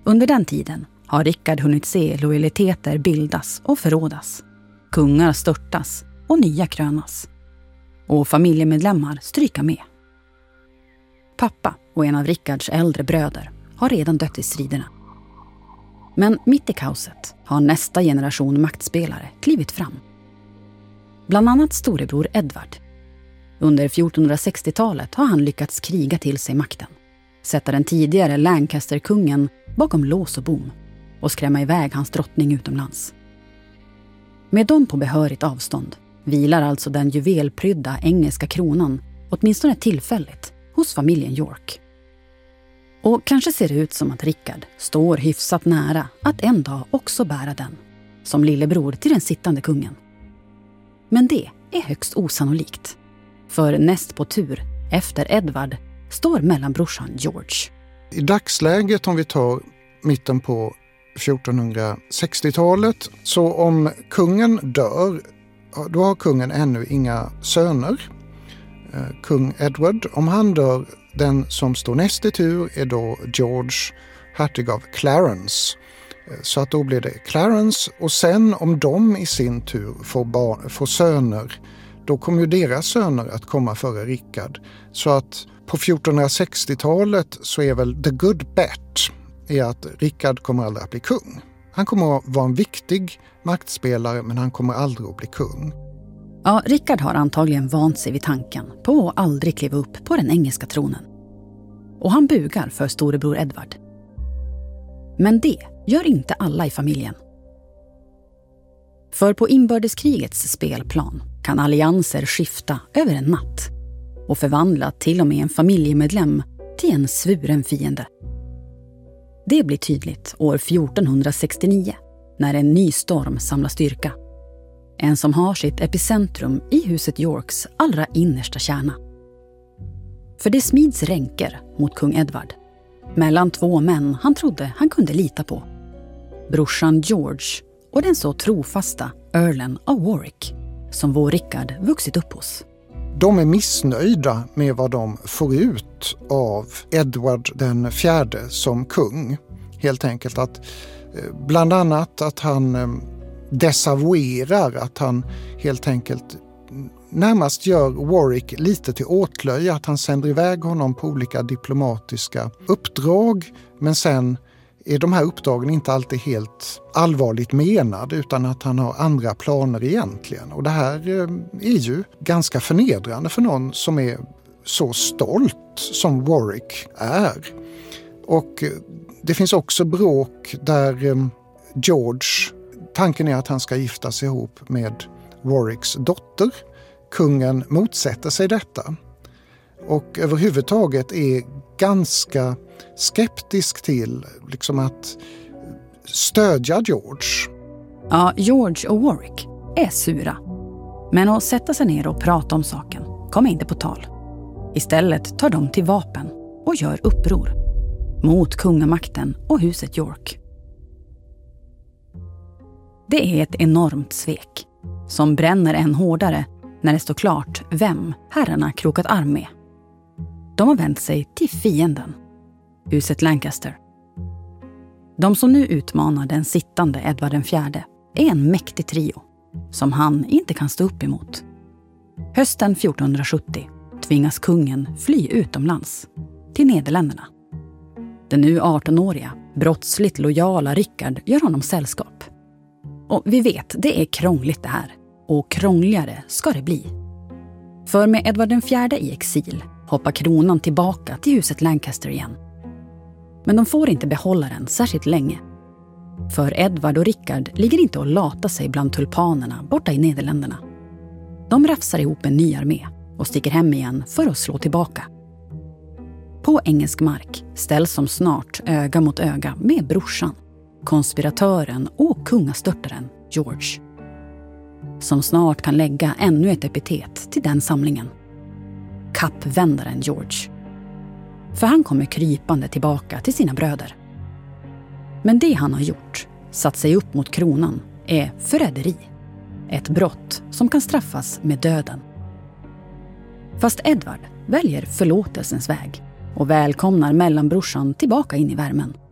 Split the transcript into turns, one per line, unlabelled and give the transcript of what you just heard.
Under den tiden har Rickard hunnit se lojaliteter bildas och förrådas. Kungar störtas och nya krönas. Och familjemedlemmar stryka med. Pappa och en av Rickards äldre bröder har redan dött i striderna. Men mitt i kaoset har nästa generation maktspelare klivit fram. Bland annat storebror Edward. Under 1460-talet har han lyckats kriga till sig makten. Sätta den tidigare Lancaster-kungen bakom lås och bom och skrämma iväg hans drottning utomlands. Med dem på behörigt avstånd vilar alltså den juvelprydda engelska kronan, åtminstone tillfälligt, hos familjen York. Och kanske ser det ut som att Rickard står hyfsat nära att en dag också bära den, som lillebror till den sittande kungen. Men det är högst osannolikt. För näst på tur, efter Edward, står mellanbrorsan George.
I dagsläget, om vi tar mitten på 1460-talet, så om kungen dör, då har kungen ännu inga söner. Kung Edward, om han dör, den som står näst i tur är då George, hertig av Clarence. Så att då blir det Clarence, och sen om de i sin tur får söner, då kommer ju deras söner att komma före Rickard. Så att på 1460-talet så är väl the good bet är att Rickard kommer aldrig att bli kung. Han kommer att vara en viktig maktspelare, men han kommer aldrig att bli kung.
Ja, Rickard har antagligen vant sig vid tanken på att aldrig kliva upp på den engelska tronen. Och han bugar för storebror Edward. Men det gör inte alla i familjen. För på inbördeskrigets spelplan kan allianser skifta över en natt och förvandla till och med en familjemedlem till en svuren fiende. Det blir tydligt år 1469 när en ny storm samlar styrka. En som har sitt epicentrum i huset Yorks allra innersta kärna. För det smids ränker mot kung Edward. Mellan två män han trodde han kunde lita på. Brorsan George och den så trofasta Earlen av Warwick, som vår Rickard vuxit upp hos.
De är missnöjda med vad de får ut av Edward den fjärde som kung. Helt enkelt att bland annat att han desavouerar, att han helt enkelt närmast gör Warwick lite till åtlöje, att han sänder iväg honom på olika diplomatiska uppdrag, men sen är de här uppdragen inte alltid helt allvarligt menade, utan att han har andra planer egentligen. Och det här är ju ganska förnedrande för någon som är så stolt som Warwick är. Och det finns också bråk där George, tanken är att han ska gifta sig ihop med Warwicks dotter. Kungen motsätter sig detta och överhuvudtaget är ganska skeptisk till liksom att stödja George.
Ja, George och Warwick är sura. Men att sätta sig ner och prata om saken kommer inte på tal. Istället tar de till vapen och gör uppror mot kungamakten och huset York. Det är ett enormt svek som bränner än hårdare när det står klart vem herrarna krokat arm med. De har vänt sig till fienden, huset Lancaster. De som nu utmanar den sittande Edward den fjärde är en mäktig trio som han inte kan stå upp emot. Hösten 1470 tvingas kungen fly utomlands till Nederländerna. Den nu 18-åriga, brottsligt lojala Rickard gör honom sällskap. Och vi vet, det är krångligt det här. Och krångligare ska det bli. För med Edward den fjärde i exil hoppar kronan tillbaka till huset Lancaster igen. Men de får inte behålla den särskilt länge. För Edward och Rickard ligger inte och lata sig bland tulpanerna borta i Nederländerna. De rafsar ihop en ny armé och sticker hem igen för att slå tillbaka. På engelsk mark ställs som snart öga mot öga med brorsan, konspiratören och kungastörtaren George. Som snart kan lägga ännu ett epitet till den samlingen. Kappvändaren George. För han kommer krypande tillbaka till sina bröder. Men det han har gjort, satt sig upp mot kronan, är förräderi. Ett brott som kan straffas med döden. Fast Edward väljer förlåtelsens väg och välkomnar mellanbrorsan tillbaka in i värmen.